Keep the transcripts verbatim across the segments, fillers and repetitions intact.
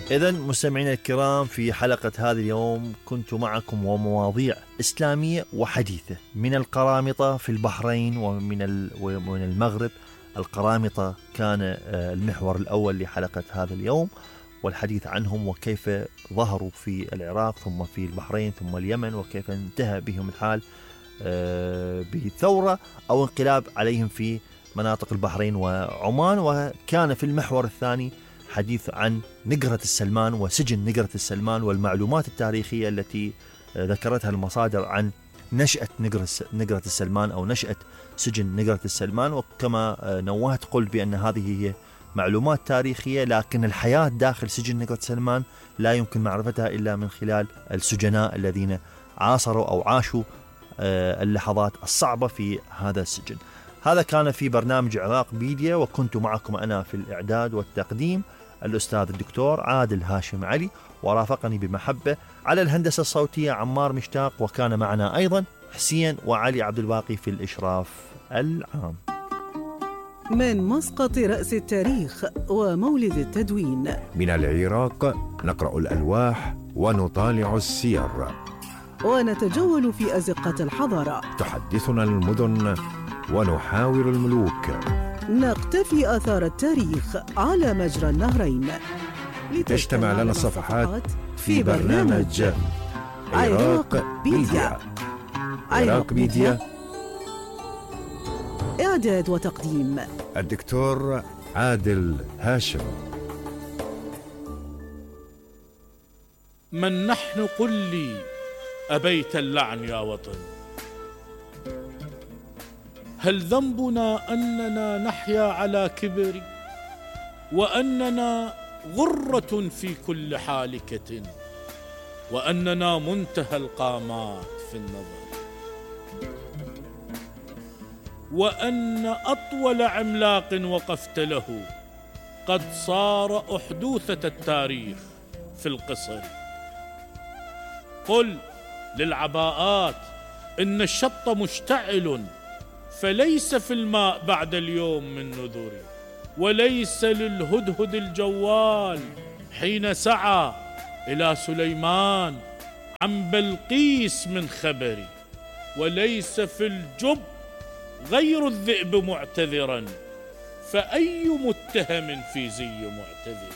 إذن مستمعينا الكرام، في حلقة هذا اليوم كنت معكم ومواضيع إسلامية وحديثة من القرامطة في البحرين ومن ومن المغرب. القرامطة كان المحور الأول لحلقة هذا اليوم، والحديث عنهم وكيف ظهروا في العراق ثم في البحرين ثم اليمن، وكيف انتهى بهم الحال بثورة أو انقلاب عليهم في مناطق البحرين وعمان. وكان في المحور الثاني حديث عن نقرة السلمان وسجن نقرة السلمان والمعلومات التاريخية التي ذكرتها المصادر عن نشأة نقرة السلمان أو نشأة سجن نقرة السلمان. وكما نوهت قلت بأن هذه هي معلومات تاريخية، لكن الحياة داخل سجن نقرة السلمان لا يمكن معرفتها إلا من خلال السجناء الذين عاصروا أو عاشوا اللحظات الصعبة في هذا السجن. هذا كان في برنامج عراق ميديا، وكنت معكم أنا في الإعداد والتقديم الأستاذ الدكتور عادل هاشم علي، ورافقني بمحبة على الهندسة الصوتية عمار مشتاق، وكان معنا أيضا حسين وعلي عبد الباقي في الإشراف العام. من مسقط رأس التاريخ ومولد التدوين، من العراق نقرأ الألواح ونطالع السير، ونتجول في أزقة الحضارة. تحدثنا المدن ونحاور الملوك، نقتفي آثار التاريخ على مجرى النهرين، لتجتمع لنا الصفحات في برنامج عراق ميديا. عراق ميديا، إعداد وتقديم الدكتور عادل هاشم. من نحن قل لي أبيت اللعن يا وطن؟ هل ذنبنا أننا نحيا على كبر، وأننا غرة في كل حالكة، وأننا منتهى القامات في النظر، وأن أطول عملاق وقفت له قد صار أحدوثة التاريخ في القصر؟ قل للعباءات إن الشط مشتعل، فليس في الماء بعد اليوم من نذر، وليس للهدهد الجوال حين سعى إلى سليمان عن بلقيس من خبر، وليس في الجب غير الذئب معتذرا، فأي متهم في زي معتذر،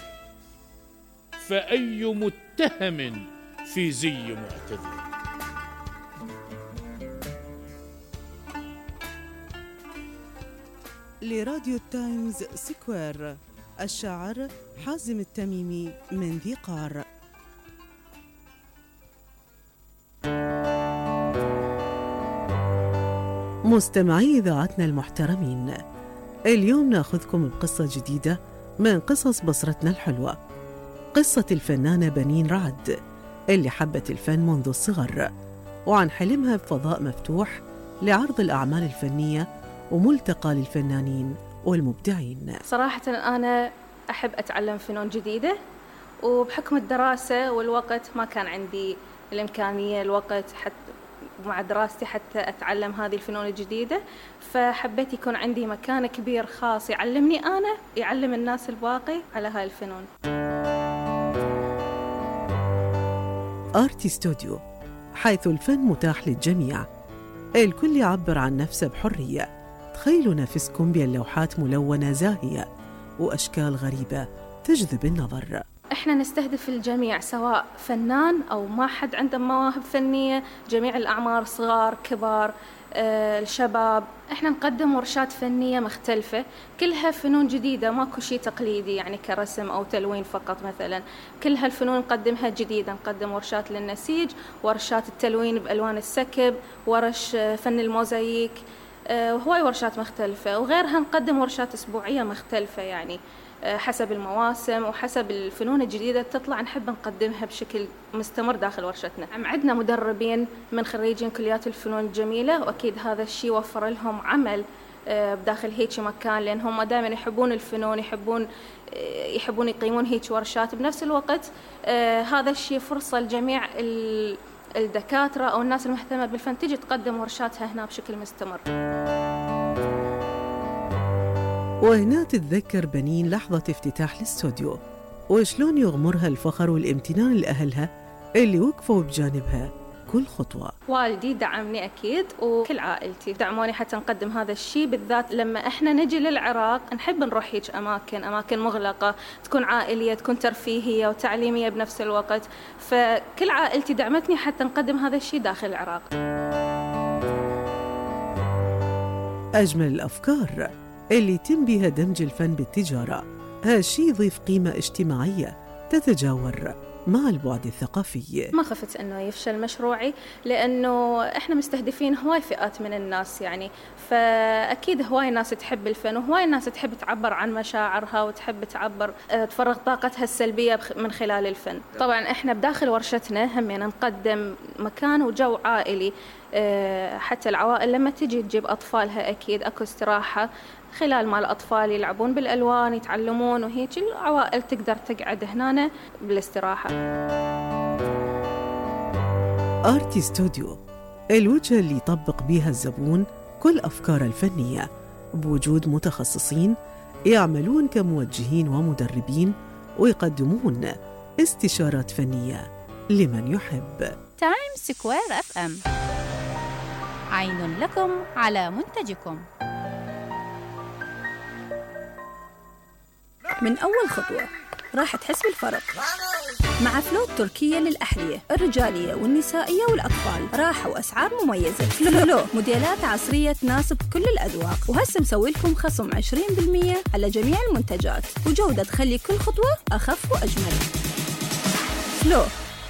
فأي متهم في زي معتذر. لراديو التايمز سكوير، الشاعر حازم التميمي من ذي قار. مستمعي إذاعتنا المحترمين، اليوم ناخذكم بقصة جديدة من قصص بصرتنا الحلوة، قصة الفنانة بنين رعد اللي حبت الفن منذ الصغر، وعن حلمها بفضاء مفتوح لعرض الأعمال الفنية وملتقى للفنانين والمبدعين. صراحة أنا أحب أتعلم فنون جديدة، وبحكم الدراسة والوقت ما كان عندي الإمكانية الوقت حتى مع دراستي حتى أتعلم هذه الفنون الجديدة، فحبيت يكون عندي مكان كبير خاص يعلمني أنا يعلم الناس الباقي على هاي الفنون. آرتي ستوديو، حيث الفن متاح للجميع، الكل يعبر عن نفسه بحرية. تخيلوا نفسكم بلوحات ملونة زاهية وأشكال غريبة تجذب النظر. احنا نستهدف الجميع، سواء فنان أو ما حد عنده مواهب فنية، جميع الأعمار، صغار كبار، آه، الشباب. احنا نقدم ورشات فنية مختلفة كلها فنون جديدة، ماكو شيء تقليدي يعني كرسم أو تلوين فقط. مثلا كل هالفنون نقدمها جديدة، نقدم ورشات للنسيج، ورشات التلوين بألوان السكب، ورش فن الموزاييك، وهواي ورشات مختلفة، وغيرها نقدم ورشات أسبوعية مختلفة يعني حسب المواسم وحسب الفنون الجديدة تطلع نحب نقدمها بشكل مستمر داخل ورشتنا. عندنا مدربين من خريجين كليات الفنون الجميلة، وأكيد هذا الشيء وفر لهم عمل بداخل هيك مكان، لأن هم دائما يحبون الفنون، يحبون يحبون يقيمون هيك ورشات. بنفس الوقت هذا الشيء فرصة لجميع الدكاترة أو الناس المهتمة بالفن تجي تقدم ورشاتها هنا بشكل مستمر. وهنا تتذكر بنين لحظة افتتاح الاستوديو، وشلون يغمرها الفخر والامتنان لأهلها اللي وقفوا بجانبها كل خطوة. والدي دعمني أكيد وكل عائلتي دعموني حتى نقدم هذا الشيء، بالذات لما إحنا نجي للعراق نحب نروح هيك أماكن أماكن مغلقة تكون عائلية تكون ترفيهية وتعليمية بنفس الوقت، فكل عائلتي دعمتني حتى نقدم هذا الشيء داخل العراق. أجمل الأفكار اللي يتم بها دمج الفن بالتجارة، هالشي يضيف قيمة اجتماعية تتجاور مع البعد الثقافي. ما خفت أنه يفشل مشروعي لأنه إحنا مستهدفين هواي فئات من الناس، يعني فأكيد هواي ناس تحب الفن وهواي ناس تحب تعبر عن مشاعرها وتحب تعبر تفرغ طاقتها السلبية من خلال الفن. طبعا إحنا بداخل ورشتنا همين نقدم مكان وجو عائلي، حتى العوائل لما تجي تجيب أطفالها أكيد أكو استراحة خلال ما الأطفال يلعبون بالألوان يتعلمون، وهيك العوائل تقدر تقعد هنا بالاستراحة. آرتي ستوديو، الوجهة اللي يطبق بيها الزبون كل أفكاره الفنية بوجود متخصصين يعملون كموجهين ومدربين ويقدمون استشارات فنية لمن يحب. تايم سكوير اف ام، عين لكم على منتجكم. من أول خطوة راح تحس بالفرق مع فلو التركية للأحذية الرجالية والنسائية والأطفال، راحة وأسعار مميزة. فلو موديلات عصرية تناسب كل الأذواق، وهسه مسوي لكم خصم عشرين بالمية على جميع المنتجات وجودة تخلي كل خطوة أخف وأجمل. فلو.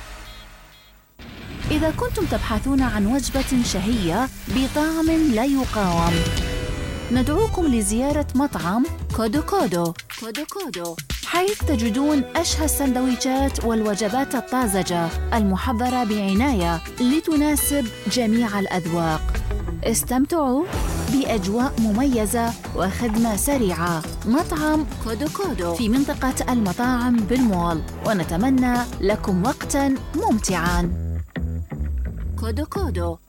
إذا كنتم تبحثون عن وجبة شهية بطعم لا يقاوم، ندعوكم لزيارة مطعم كودو كودو كودو كودو، حيث تجدون أشهى السندويشات والوجبات الطازجة المحضرة بعناية لتناسب جميع الأذواق. استمتعوا بأجواء مميزة وخدمة سريعة. مطعم كودو كودو في منطقة المطاعم بالمول، ونتمنى لكم وقتاً ممتعاً. كودو كودو.